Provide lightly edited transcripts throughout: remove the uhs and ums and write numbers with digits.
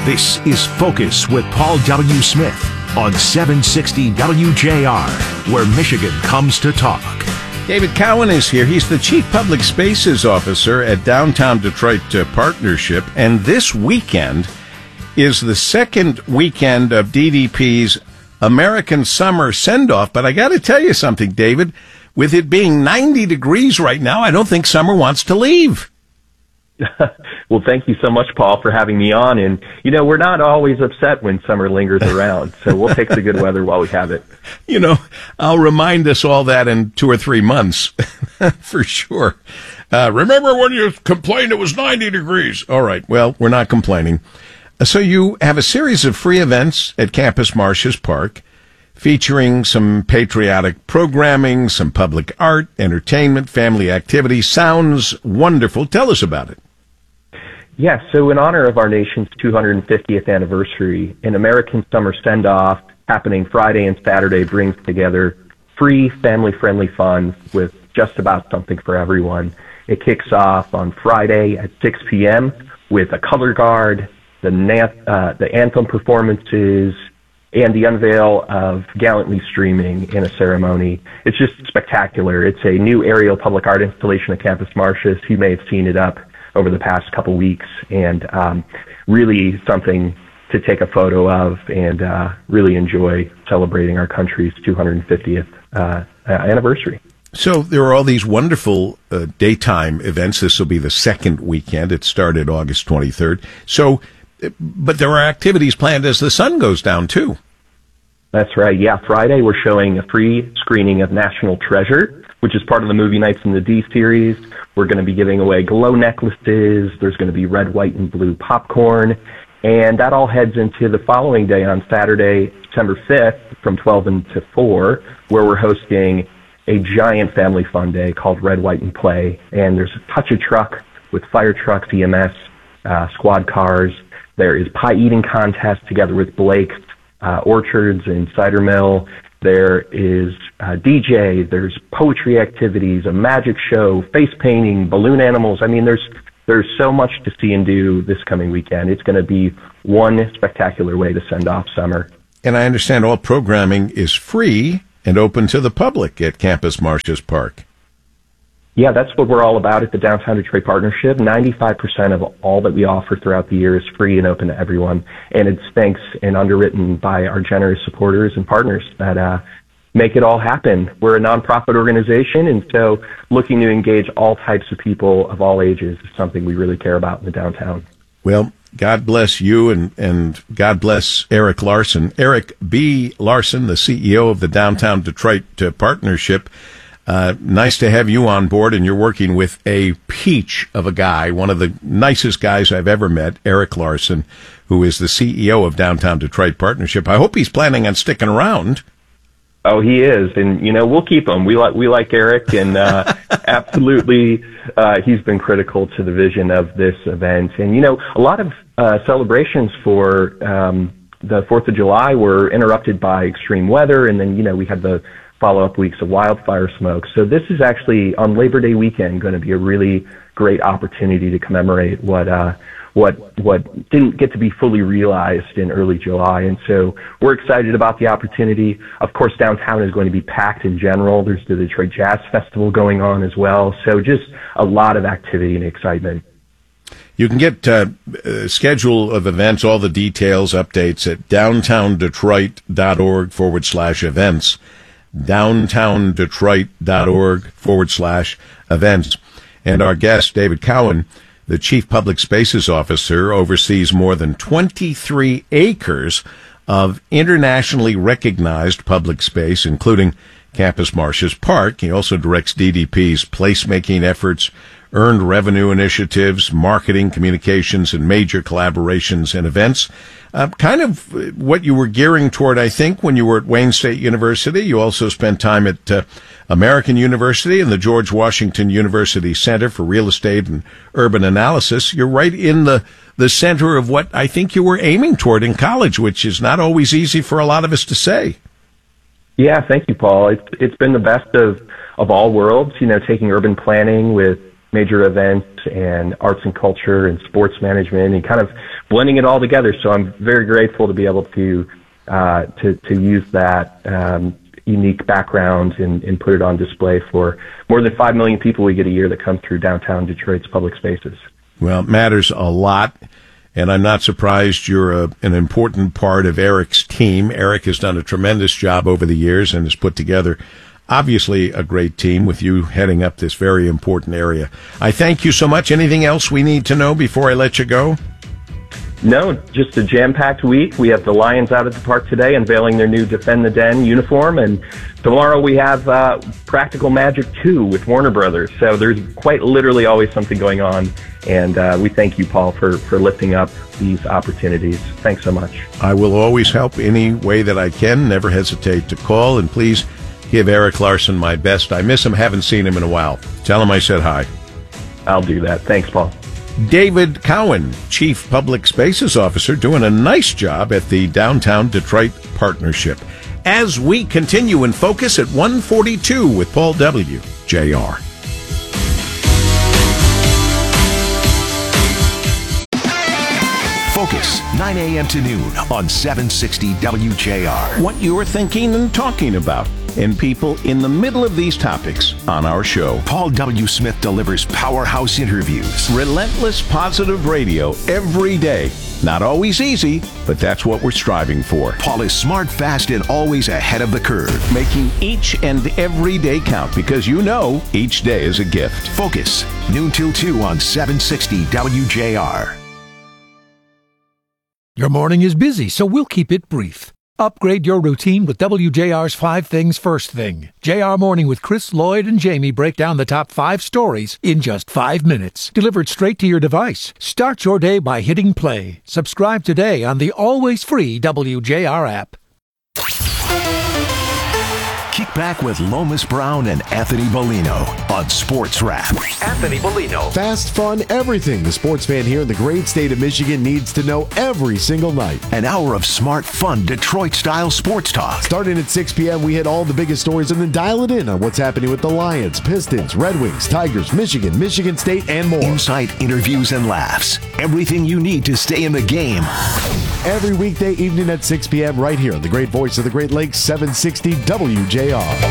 This is Focus with Paul W. Smith on 760 WJR, where Michigan comes to talk. David Cowan is here. He's the Chief Public Spaces Officer at Downtown Detroit Partnership. And this weekend is the second weekend of DDP's American Summer Send-Off. But I got to tell you something, David. With it being 90 degrees right now, I don't think summer wants to leave. Well, thank you so much, Paul, for having me on. And, you know, we're not always upset when summer lingers around, so we'll take the good weather while we have it. You know, I'll remind us all that in 2 or 3 months, for sure. Remember when you complained it was 90 degrees? All right, well, we're not complaining. So you have a series of free events at Campus Martius Park, featuring some patriotic programming, some public art, entertainment, family activities. Sounds wonderful. Tell us about it. Yes, so in honor of our nation's 250th anniversary, an American Summer Send-Off happening Friday and Saturday brings together free, family-friendly fun with just about something for everyone. It kicks off on Friday at 6 p.m. with a color guard, the anthem performances, and the unveil of Gallantly Streaming in a ceremony. It's just spectacular. It's a new aerial public art installation at Campus Martius. You may have seen it up over the past couple weeks, and really something to take a photo of and really enjoy celebrating our country's 250th anniversary. So there are all these wonderful daytime events. This will be the second weekend. It started August 23rd. So, but there are activities planned as the sun goes down, too. That's right. Yeah, Friday we're showing a free screening of National Treasure, which is part of the Movie Nights in the D series. We're going to be giving away glow necklaces. There's going to be red, white, and blue popcorn. And that all heads into the following day on Saturday, September 5th from 12 until 4, where we're hosting a giant family fun day called Red, White, and Play. And there's a touch a truck with fire trucks, EMS, squad cars. There is pie eating contest together with Blake's Orchards and Cider Mill. There is DJ, there's poetry activities, a magic show, face painting, balloon animals. I mean, there's so much to see and do this coming weekend. It's going to be one spectacular way to send off summer. And I understand all programming is free and open to the public at Campus Martius Park. Yeah, that's what we're all about at the Downtown Detroit Partnership. 95% of all that we offer throughout the year is free and open to everyone. And it's thanks and underwritten by our generous supporters and partners that make it all happen. We're a nonprofit organization, and so looking to engage all types of people of all ages is something we really care about in the downtown. Well, God bless you, and God bless Eric Larson. Eric B. Larson, the CEO of the Downtown Detroit Partnership. Nice to have you on board, and you're working with a peach of a guy, one of the nicest guys I've ever met, Eric Larson, who is the CEO of Downtown Detroit Partnership. I hope he's planning on sticking around. Oh, he is, and you know we'll keep him. We like Eric, and absolutely, he's been critical to the vision of this event. And you know, a lot of celebrations for the 4th of July were interrupted by extreme weather, and then you know we had the follow-up weeks of wildfire smoke. So this is actually on Labor Day weekend going to be a really great opportunity to commemorate what didn't get to be fully realized in early July. And so we're excited about the opportunity. Of course, downtown is going to be packed in general. There's the Detroit Jazz Festival going on as well. So just a lot of activity and excitement. You can get schedule of events, all the details, updates at downtowndetroit.org/events. downtowndetroit.org/events. And our guest, David Cowan, the Chief Public Spaces Officer, oversees more than 23 acres of internationally recognized public space, including Campus Martius Park. He also directs DDP's placemaking efforts, earned revenue initiatives, marketing, communications, and major collaborations and events. Kind of what you were gearing toward, I think, when you were at Wayne State University. You also spent time at American University and the George Washington University Center for Real Estate and Urban Analysis. You're right in the center of what I think you were aiming toward in college, which is not always easy for a lot of us to say. Yeah, thank you, Paul. It's been the best of all worlds, you know, taking urban planning with major events and arts and culture and sports management and kind of blending it all together. So I'm very grateful to be able to use that unique background and put it on display for more than 5 million people we get a year that come through downtown Detroit's public spaces. Well, it matters a lot, and I'm not surprised you're an important part of Eric's team. Eric has done a tremendous job over the years and has put together, obviously, a great team with you heading up this very important area. I thank you so much. Anything else we need to know before I let you go? No, just a jam-packed week. We have the Lions out at the park today unveiling their new Defend the Den uniform, and tomorrow we have Practical Magic 2 with Warner Brothers. So there's quite literally always something going on, and we thank you, Paul, for lifting up these opportunities. Thanks so much. I will always help any way that I can. Never hesitate to call, and please give Eric Larson my best. I miss him. Haven't seen him in a while. Tell him I said hi. I'll do that. Thanks, Paul. David Cowan, Chief Public Spaces Officer, doing a nice job at the Downtown Detroit Partnership. As we continue in Focus at 1:42 with Paul W. JR. Focus, 9 a.m. to noon on 760 WJR. What you're thinking and talking about, and people in the middle of these topics on our show. Paul W. Smith delivers powerhouse interviews. Relentless positive radio every day. Not always easy, but that's what we're striving for. Paul is smart, fast, and always ahead of the curve. Making each and every day count, because you know each day is a gift. Focus, noon till 2 on 760 WJR. Your morning is busy, so we'll keep it brief. Upgrade your routine with WJR's 5 Things First Thing. JR Morning with Chris, Lloyd, and Jamie break down the top 5 stories in just 5 minutes. Delivered straight to your device. Start your day by hitting play. Subscribe today on the always free WJR app. Kick back with Lomas Brown and Anthony Bellino on Sports Wrap. Anthony Bellino. Fast, fun, everything the sports fan here in the great state of Michigan needs to know every single night. An hour of smart, fun, Detroit-style sports talk. Starting at 6 p.m., we hit all the biggest stories and then dial it in on what's happening with the Lions, Pistons, Red Wings, Tigers, Michigan State, and more. Insight, interviews, and laughs. Everything you need to stay in the game. Every weekday evening at 6 p.m. right here on the great voice of the Great Lakes, 760 WJR.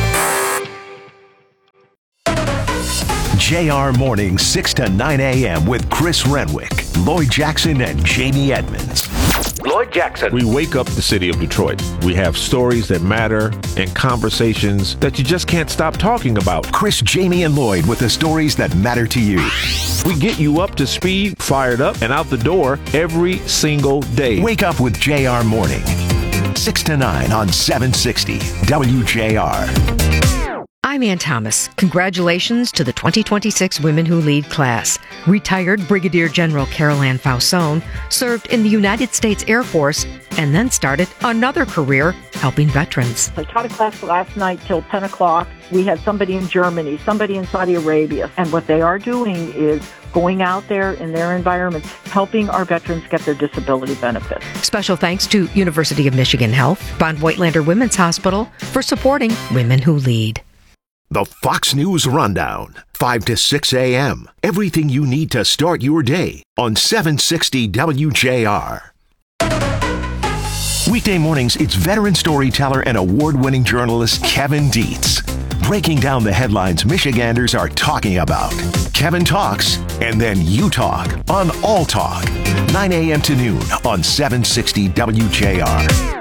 JR Morning, 6 to 9 a.m. with Chris Renwick, Lloyd Jackson, and Jamie Edmonds. Lloyd Jackson. We wake up the city of Detroit. We have stories that matter and conversations that you just can't stop talking about. Chris, Jamie, and Lloyd with the stories that matter to you. We get you up to speed, fired up, and out the door every single day. Wake up with JR Morning, 6 to 9 on 760 WJR. I'm Ann Thomas. Congratulations to the 2026 Women Who Lead class. Retired Brigadier General Carol Ann Fausone served in the United States Air Force and then started another career helping veterans. I taught a class last night till 10 o'clock. We had somebody in Germany, somebody in Saudi Arabia, and what they are doing is going out there in their environments, helping our veterans get their disability benefits. Special thanks to University of Michigan Health, Von Voigtlander Women's Hospital for supporting Women Who Lead. The Fox News Rundown, 5 to 6 a.m. Everything you need to start your day on 760 WJR. Weekday mornings, it's veteran storyteller and award-winning journalist Kevin Dietz, breaking down the headlines Michiganders are talking about. Kevin talks, and then you talk on All Talk, 9 a.m. to noon on 760 WJR.